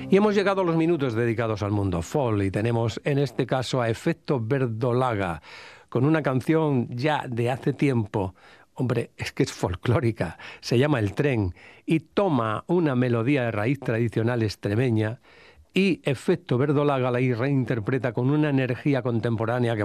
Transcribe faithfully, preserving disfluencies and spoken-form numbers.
Y hemos llegado a los minutos dedicados al mundo folk y tenemos en este caso a Efecto Verdolaga con una canción ya de hace tiempo. Hombre, es que es folclórica, se llama El Tren y toma una melodía de raíz tradicional extremeña y Efecto Verdolaga la reinterpreta con una energía contemporánea que